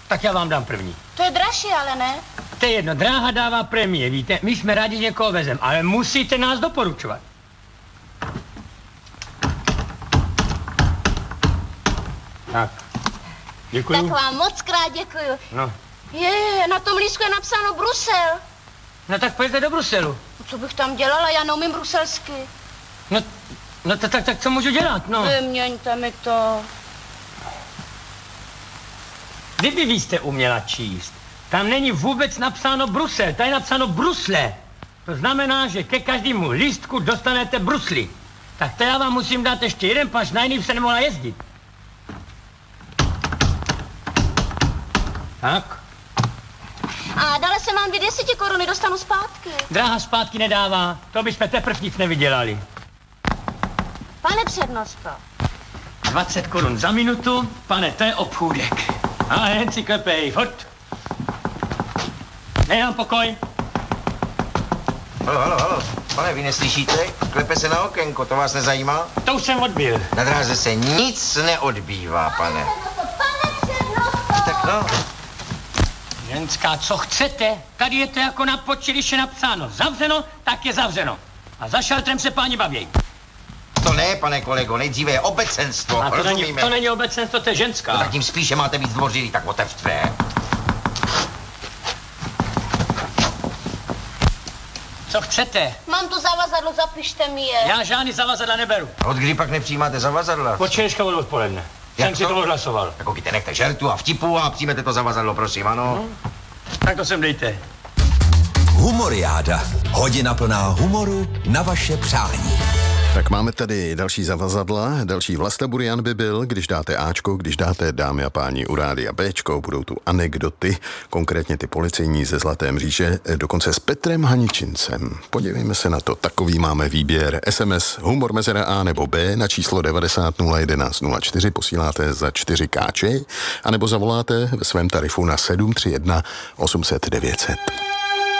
Tak já vám dám první. To je dražší, ale ne? To je jedno, dráha dává prémie, víte? My jsme rádi někoho vezem, ale musíte nás doporučovat. Tak, děkuju. Tak vám moc krát děkuju. No. Na tom lístku je napsáno Brusel. No tak pojďte do Bruselu. Co bych tam dělala, já neumím bruselsky. No tak co můžu dělat, no? Vyměňte mi to. Kdyby vy jste uměla číst, tam není vůbec napsáno Brusel, tady je napsáno Brusle. To znamená, že ke každému lístku dostanete brusly. Tak to já vám musím dát ještě jeden paš, na jiný se nemohla jezdit. Tak. A dále se mám 10 koruny, dostanu zpátky. Dráha zpátky nedává, to bychom teprve nic nevydělali. Pane přednosto. 20 korun za minutu, pane, to je obchůdek. A jen si klepej, furt. Dej nám pokoj. Halo. Pane, vy neslyšíte? Klepe se na okénko, to vás nezajímá? To už jsem odbil. Na dráze se nic neodbývá, pane. Pane přednosto. Tak no. Ženská, co chcete? Tady je to jako na počti, když je napsáno zavřeno, tak je zavřeno. A za šaltrem se páni bavějí. To ne, pane kolego, nejdříve je obecenstvo, A rozumíme? to není obecenstvo, to je ženská. No, tak tím spíše máte víc zdvořilý, tak otevřte. Co chcete? Mám tu zavazadlo, zapište mi je. Já žádný zavazadla neberu. A od kdy pak nepřijímáte zavazadla? Od včerejška od odpoledne. Jak Jsem si to? to odhlasoval. Tak koukejte, nechte žertu a vtipu a přijmete to zavazadlo, prosím, ano? Tak to sem dejte. Humoriáda. Hodina plná humoru na vaše přání. Tak máme tady další zavazadla, další Vlasta Burian by byl, když dáte Ačko, když dáte, dámy a páni, u rádia Bčko, budou tu anekdoty, konkrétně ty policejní ze Zlaté mříže, dokonce s Petrem Haničincem. Podívejme se na to, takový máme výběr. SMS humor mezera A nebo B na číslo 90 011 04 posíláte za 4 káče, anebo zavoláte ve svém tarifu na 731 800 900.